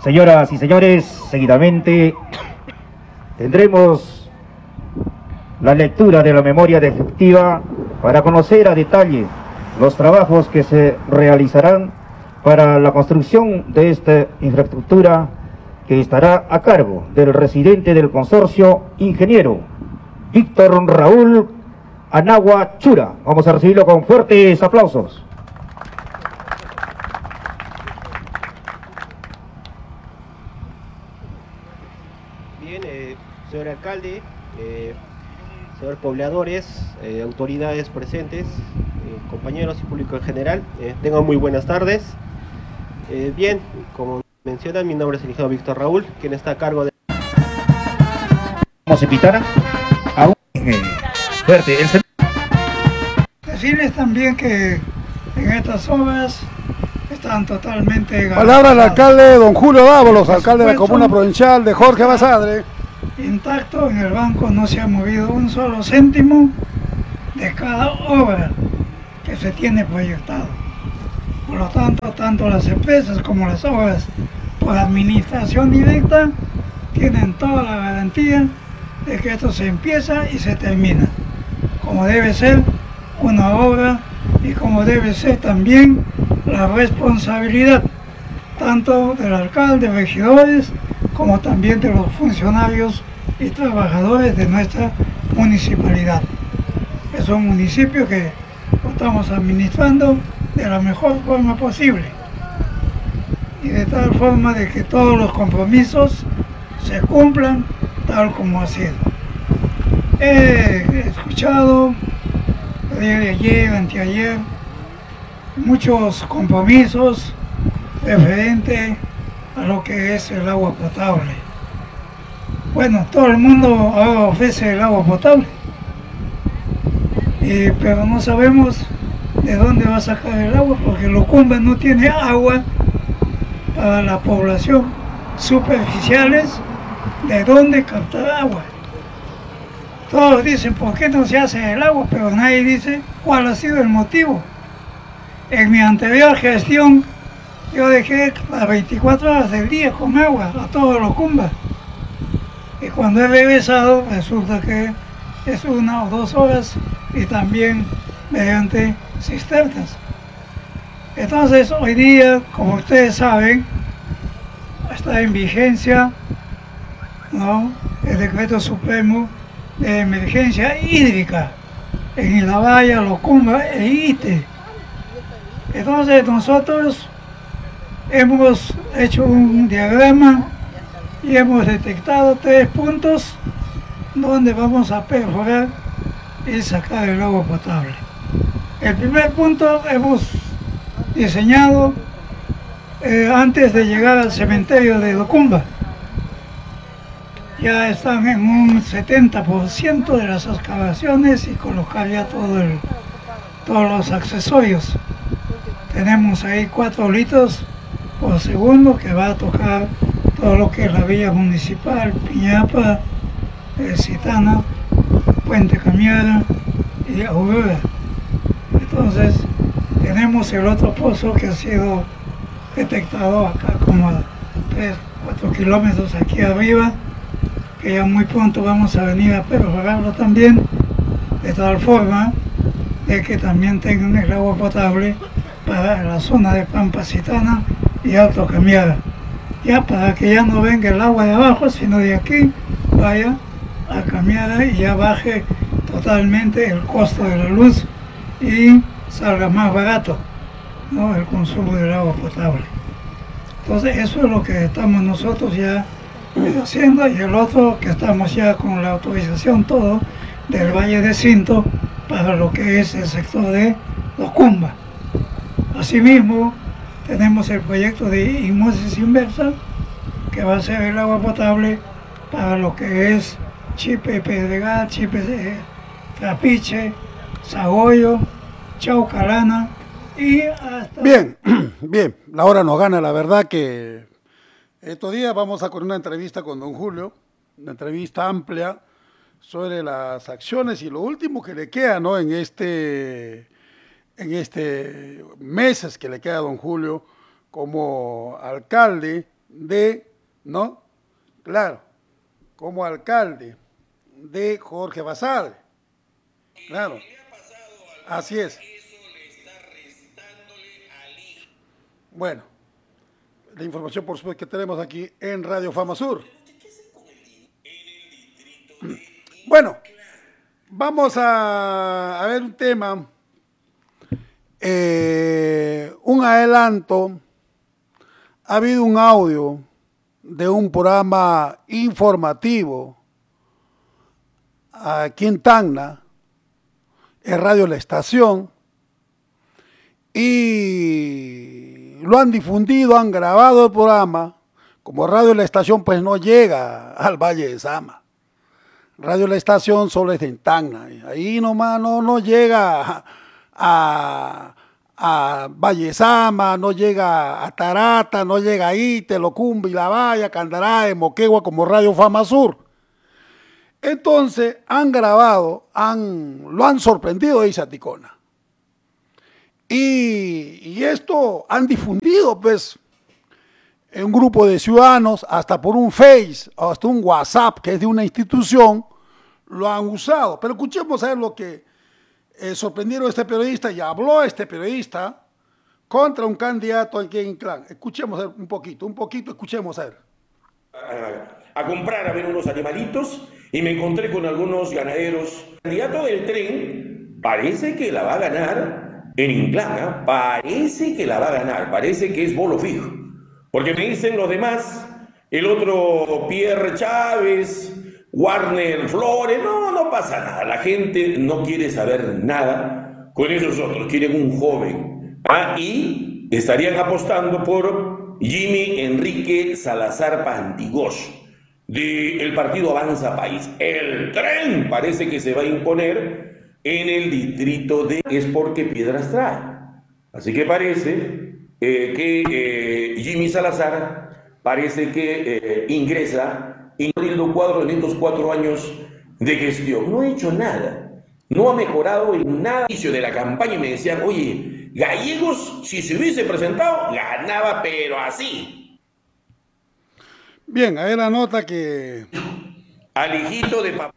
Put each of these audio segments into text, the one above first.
Señoras y señores, seguidamente tendremos la lectura de la memoria definitiva para conocer a detalle los trabajos que se realizarán para la construcción de esta infraestructura que estará a cargo del residente del consorcio, ingeniero Víctor Raúl Anagua Chura. Vamos a recibirlo con fuertes aplausos. Bien, señor alcalde, señor pobladores, autoridades presentes, compañeros y público en general, tengan muy buenas tardes. Bien, como mencionan, mi nombre es el ingeniero Víctor Raúl, quien está a cargo de... Vamos a invitar a un fuerte. Decirles también que en estas obras están totalmente... Palabra al alcalde don Julio Dávalos, alcalde de la Comuna Provincial de Jorge Basadre. Intacto, en el banco no se ha movido un solo céntimo de cada obra que se tiene proyectado. Por lo tanto, tanto las empresas como las obras por administración directa tienen toda la garantía de que esto se empieza y se termina, como debe ser una obra y como debe ser también la responsabilidad tanto del alcalde, regidores, como también de los funcionarios y trabajadores de nuestra municipalidad. Es un municipio que lo estamos administrando de la mejor forma posible y de tal forma de que todos los compromisos se cumplan tal como ha sido. He escuchado ayer, anteayer, muchos compromisos referente a lo que es el agua potable. Bueno, todo el mundo ahora ofrece el agua potable, pero no sabemos de dónde va a sacar el agua, porque Locumba no tiene agua para la población superficiales de dónde captar agua. Todos dicen por qué no se hace el agua, pero nadie dice cuál ha sido el motivo. En mi anterior gestión yo dejé las 24 horas del día con agua a todo Locumba, y cuando he regresado resulta que es 1 o 2 horas y también mediante cisternas. Entonces hoy día, como ustedes saben, está en vigencia, ¿no?, el decreto supremo de emergencia hídrica en Ilabaya, Locumba e Ite. Entonces nosotros hemos hecho un diagrama y hemos detectado 3 puntos donde vamos a perforar y sacar el agua potable. El primer punto hemos diseñado antes de llegar al cementerio de Locumba. Ya están en un 70% de las excavaciones y colocar ya todos los accesorios. Tenemos ahí 4 litros por segundo que va a tocar todo lo que es la vía municipal, Piñapa, Citana, Puente Camiara y Aurora. Entonces tenemos el otro pozo que ha sido detectado acá como a 3-4 kilómetros aquí arriba, que ya muy pronto vamos a venir a perforarlo también, de tal forma de que también tengan el agua potable para la zona de Pampa Citana y Alto Camiara, ya para que ya no venga el agua de abajo, sino de aquí vaya a Camiara y ya baje totalmente el costo de la luz y salga más barato, ¿no?, el consumo del agua potable. Entonces eso es lo que estamos nosotros ya haciendo, y el otro que estamos ya con la autorización todo del Valle de Cinto para lo que es el sector de Locumba. Asimismo tenemos el proyecto de osmosis inversa, que va a ser el agua potable para lo que es Chipe Pedregal, Chipe Trapiche, Sagoyo, Chaucalana y hasta... Bien, bien, la hora nos gana, la verdad que estos días vamos a con una entrevista con don Julio, una entrevista amplia sobre las acciones y lo último que le queda, ¿no?, en este meses que le queda a don Julio como alcalde ¿no? Claro, como alcalde de Jorge Basadre. Claro, así es. Bueno, la información por supuesto que tenemos aquí en Radio Fama Sur. Bueno, vamos a ver un tema, un adelanto. Ha habido un audio de un programa informativo aquí en Tacna, en Radio La Estación, y lo han difundido, han grabado el programa. Como Radio La Estación pues no llega al Valle de Sama. Radio La Estación solo es en Tacna, ahí nomás no llega a Valle de Sama, no llega a Tarata, no llega a Ite, Locumbi, La Valla, Candarae, Moquegua como Radio Fama Sur. Entonces han grabado, lo han sorprendido, dice Aticona. Y esto han difundido pues en un grupo de ciudadanos, hasta por un Face, hasta un WhatsApp que es de una institución, lo han usado. Pero escuchemos a ver lo que sorprendieron a este periodista, y habló este periodista contra un candidato aquí en Inclán. Escuchemos a ver un poquito, escuchemos a ver. A comprar a ver unos animalitos y me encontré con algunos ganaderos. El candidato del tren parece que la va a ganar en Inclán, ¿eh? Parece que la va a ganar, parece que es bolo fijo. Porque me dicen los demás, el otro Pierre Chávez, Warner Flores, no pasa nada. La gente no quiere saber nada con esos otros, quieren un joven. Y estarían apostando por Jimmy Enrique Salazar Pantigós, del partido Avanza País. El tren parece que se va a imponer en el distrito de Es porque Piedras trae. Así que parece que Jimmy Salazar parece que ingresa en el cuadro en estos 4 años de gestión. No ha hecho nada, no ha mejorado en nada. Al inicio de la campaña me decían, oye, Gallegos, si se hubiese presentado, ganaba, pero así. Bien, ahí la nota que... Al hijito de papá.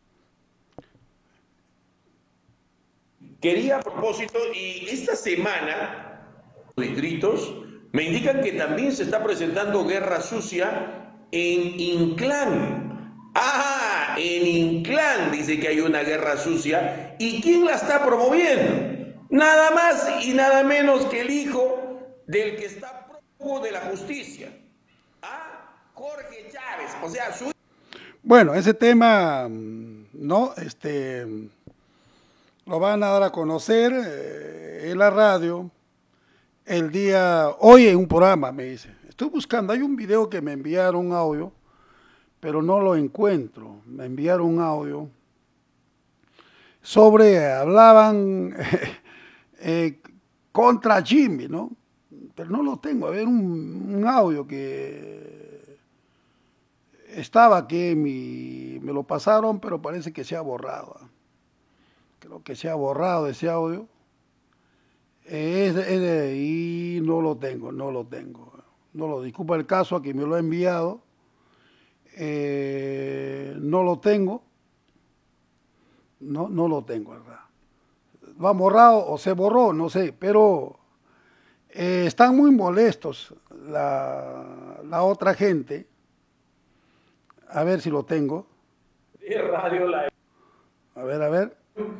Quería a propósito, y esta semana distritos me indican que también se está presentando guerra sucia en Inclán. En Inclán dice que hay una guerra sucia. ¿Y quién la está promoviendo? Nada más y nada menos que el hijo del que está prófugo de la justicia. Jorge Chávez, o sea, su... Bueno, ese tema, ¿no? Lo van a dar a conocer en la radio el día, hoy en un programa, me dice. Estoy buscando, hay un video que me enviaron, un audio, pero no lo encuentro. Me enviaron un audio hablaban contra Jimmy, ¿no? Pero no lo tengo. A ver, un audio que estaba aquí, me lo pasaron, pero parece que se ha borrado. Creo que se ha borrado ese audio. Y no lo tengo. No lo disculpa el caso a quien me lo ha enviado. No lo tengo. No lo tengo, ¿verdad? Lo han borrado o se borró, no sé, pero están muy molestos la otra gente. A ver si lo tengo. A ver.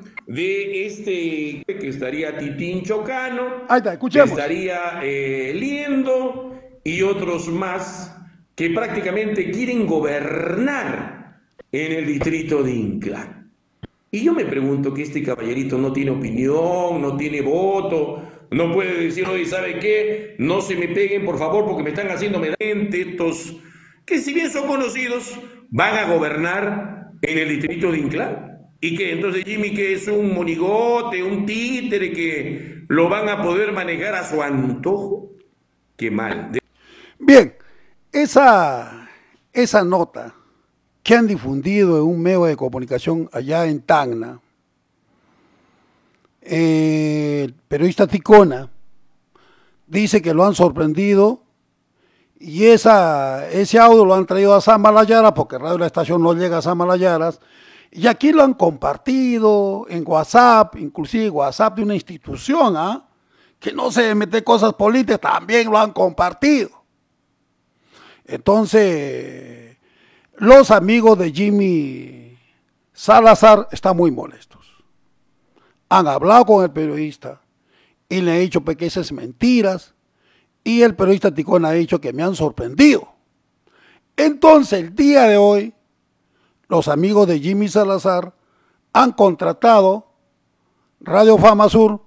De que estaría Titín Chocano, Ahí está, escuchemos. que estaría Liendo y otros más que prácticamente quieren gobernar en el distrito de Inclán. Y yo me pregunto que este caballerito no tiene opinión, no tiene voto, no puede decir, oye, ¿sabe qué? No se me peguen, por favor, porque me están haciendo medamente estos, que si bien son conocidos, van a gobernar en el distrito de Inclán. Y que entonces Jimmy, que es un monigote, un títere, que lo van a poder manejar a su antojo. Qué mal. Bien, esa nota que han difundido en un medio de comunicación allá en Tacna, el periodista Ticona dice que lo han sorprendido Y ese audio lo han traído a Samalayara, porque Radio La Estación no llega a Samalayaras, y aquí lo han compartido en WhatsApp, inclusive WhatsApp de una institución, que no se mete cosas políticas, también lo han compartido. Entonces, los amigos de Jimmy Salazar están muy molestos. Han hablado con el periodista y le han dicho pequeñas mentiras, y el periodista Ticón ha dicho que me han sorprendido. Entonces, el día de hoy, los amigos de Jimmy Salazar han contratado Radio Fama Sur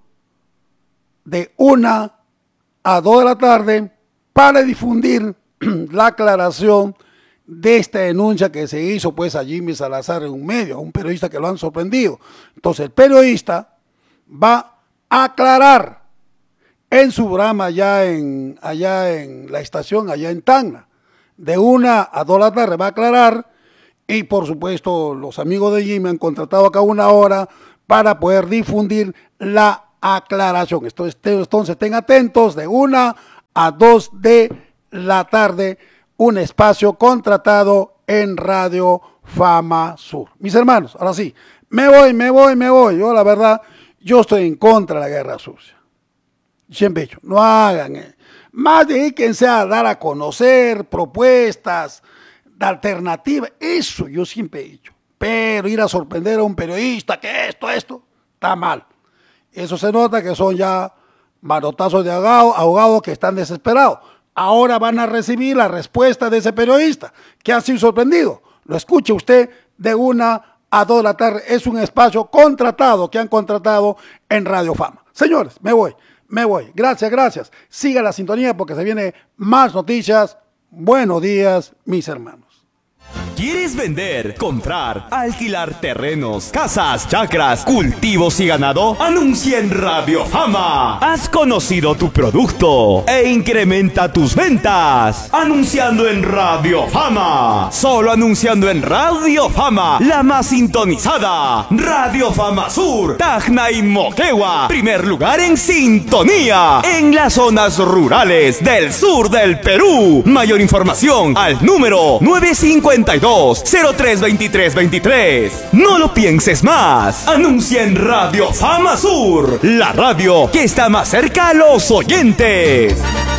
de 1 a 2 de la tarde para difundir la aclaración de esta denuncia que se hizo pues a Jimmy Salazar en un medio, a un periodista que lo han sorprendido. Entonces el periodista va a aclarar en su programa allá en la estación, allá en Tacna, de 1 a 2 de la tarde va a aclarar. Y por supuesto los amigos de Jimmy han contratado acá 1 hora para poder difundir la aclaración. Entonces estén atentos, de 1 a 2 de la tarde, un espacio contratado en Radio Fama Sur. Mis hermanos, ahora sí, me voy. Yo la verdad, yo estoy en contra de la guerra sucia. Siempre he dicho, no hagan, más dedíquense a dar a conocer propuestas de alternativa, eso yo siempre he dicho. Pero ir a sorprender a un periodista que esto, está mal. Eso se nota que son ya manotazos de ahogados que están desesperados. Ahora van a recibir la respuesta de ese periodista que ha sido sorprendido. Lo escuche usted de 1 a 2 de la tarde. Es un espacio contratado que han contratado en Radio Fama. Señores, me voy. Gracias. Siga la sintonía porque se vienen más noticias. Buenos días, mis hermanos. ¿Quieres vender, comprar, alquilar terrenos, casas, chacras, cultivos y ganado? Anuncia en Radio Fama. Has conocido tu producto e incrementa tus ventas. Anunciando en Radio Fama. Solo anunciando en Radio Fama, la más sintonizada. Radio Fama Sur, Tacna y Moquegua. Primer lugar en sintonía en las zonas rurales del sur del Perú. Mayor información al número 952-032323. No lo pienses más. Anuncia en Radio Fama Sur, la radio que está más cerca a los oyentes.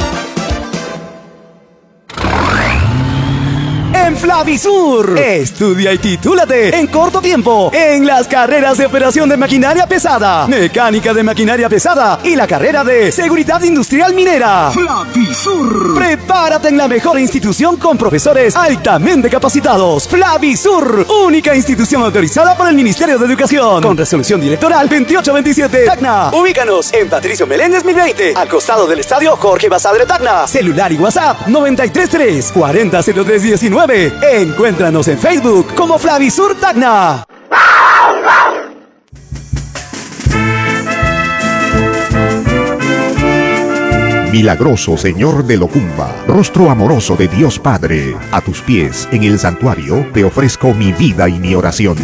En Flavisur, estudia y titúlate en corto tiempo en las carreras de operación de maquinaria pesada, mecánica de maquinaria pesada y la carrera de seguridad industrial minera. Flavisur. Prepárate en la mejor institución con profesores altamente capacitados. Flavisur, única institución autorizada por el Ministerio de Educación, con resolución directoral 2827. Tacna. Ubícanos en Patricio Meléndez 1020, al costado del estadio Jorge Basadre Tacna. Celular y WhatsApp 933 400319. Encuéntranos en Facebook como Flavisur Tacna. Milagroso Señor de Locumba, rostro amoroso de Dios Padre, a tus pies en el santuario te ofrezco mi vida y mi oración.